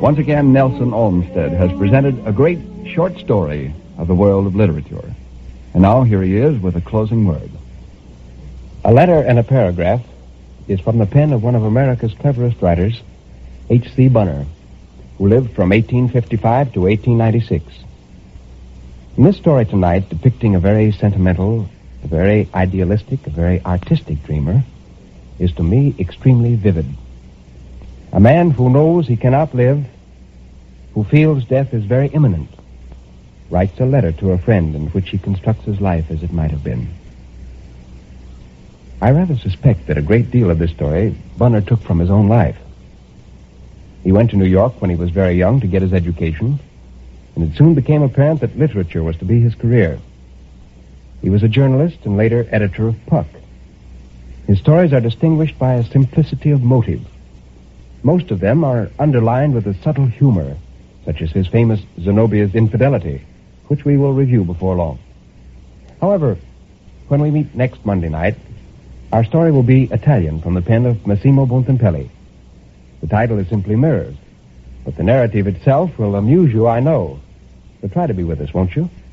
Once again, Nelson Olmsted has presented a great short story of the world of literature. And now here he is with a closing word. A letter and a paragraph is from the pen of one of America's cleverest writers, H.C. Bunner, who lived from 1855 to 1896. In this story tonight, depicting a very sentimental, a very idealistic, a very artistic dreamer, is to me extremely vivid. A man who knows he cannot live, who feels death is very imminent, writes a letter to a friend in which he constructs his life as it might have been. I rather suspect that a great deal of this story Bunner took from his own life. He went to New York when he was very young to get his education, and it soon became apparent that literature was to be his career. He was a journalist and later editor of Puck. His stories are distinguished by a simplicity of motive. Most of them are underlined with a subtle humor, such as his famous Zenobia's Infidelity, which we will review before long. However, when we meet next Monday night, our story will be Italian from the pen of Massimo Bontempelli. The title is simply Mirrors, but the narrative itself will amuse you, I know. So try to be with us, won't you?